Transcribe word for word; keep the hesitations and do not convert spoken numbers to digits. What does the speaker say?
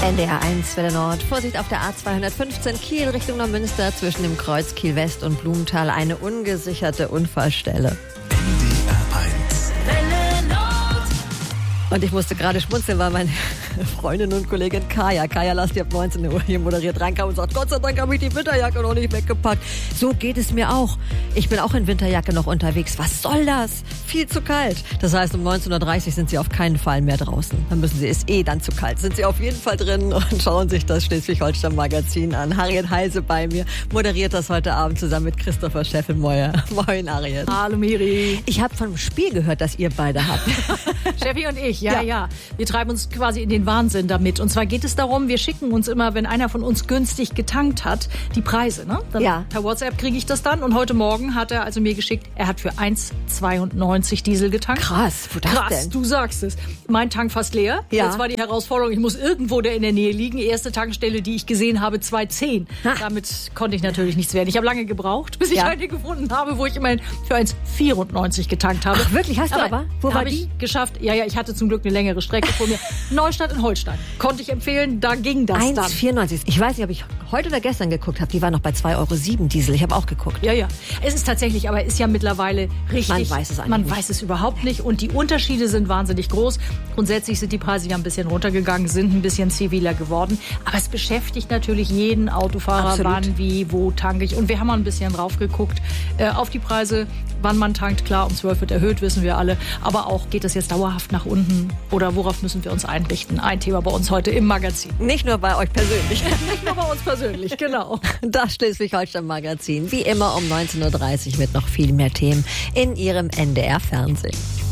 N D R eins Welle Nord. Vorsicht auf der A zweihundertfünfzehn Kiel Richtung Neumünster zwischen dem Kreuz Kiel West und Blumenthal. Eine ungesicherte Unfallstelle. N D R eins Welle Nord. Und ich musste gerade schmunzeln, weil meine Freundin und Kollegin Kaya, Kaya Lasti ab neunzehn Uhr hier moderiert, reinkam und sagt, Gott sei Dank habe ich die Winterjacke noch nicht weggepackt. So geht es mir auch. Ich bin auch in Winterjacke noch unterwegs. Was soll das? Viel zu kalt. Das heißt, um neunzehn Uhr dreißig sind Sie auf keinen Fall mehr draußen. Dann müssen Sie, ist eh dann zu kalt. Sind Sie auf jeden Fall drin und schauen sich das Schleswig-Holstein-Magazin an. Harriet Heise bei mir, moderiert das heute Abend zusammen mit Christopher Scheffelmeuer. Moin, Harriet. Hallo, Miri. Ich habe vom Spiel gehört, das ihr beide habt. Steffi und ich, ja, ja, Ja. Wir treiben uns quasi in den Wahnsinn damit. Und zwar geht es darum, wir schicken uns immer, wenn einer von uns günstig getankt hat, die Preise. Ne? Dann Ja. Per WhatsApp kriege ich das dann. Und heute Morgen hat er also mir geschickt, er hat für eins Komma zweiundneunzig Diesel getankt. Krass, wo das Krass, denn? du sagst es. Mein Tank fast leer. Ja. Jetzt war die Herausforderung, ich muss irgendwo der in der Nähe liegen. Erste Tankstelle, die ich gesehen habe, zwei Komma zehn. Ha. Damit konnte ich natürlich nichts werden. Ich habe lange gebraucht, bis ich Ja. eine gefunden habe, wo ich immerhin für eins Komma vierundneunzig getankt habe. Ach, wirklich? Hast du aber? Wo war habe die? ich geschafft. Ja, ja, ich hatte zum Glück eine längere Strecke vor mir. Neustadt in Holstein. Konnte ich empfehlen, da ging das eins dann. Komma vierundneunzig. Ich weiß nicht, ob ich heute oder gestern geguckt habe. Die war noch bei zwei Euro sieben Diesel. Ich habe auch geguckt. Ja, ja. Es ist tatsächlich, aber ist ja mittlerweile richtig. Man weiß es eigentlich Man nicht. weiß es überhaupt nicht. Und die Unterschiede sind wahnsinnig groß. Grundsätzlich sind die Preise ja ein bisschen runtergegangen, sind ein bisschen ziviler geworden. Aber es beschäftigt natürlich jeden Autofahrer, Absolut. wann, wie, wo tanke ich. Und wir haben mal ein bisschen drauf geguckt äh, auf die Preise, wann man tankt. Klar, um zwölf wird erhöht, wissen wir alle. Aber auch, geht das jetzt dauerhaft nach unten? Oder worauf müssen wir uns einrichten? Ein Thema bei uns heute im Magazin. Nicht nur bei euch persönlich. Nicht nur bei uns persönlich, genau. Das Schleswig-Holstein-Magazin. Wie immer um neunzehn Uhr dreißig mit noch viel mehr Themen in Ihrem N D R-Fernsehen.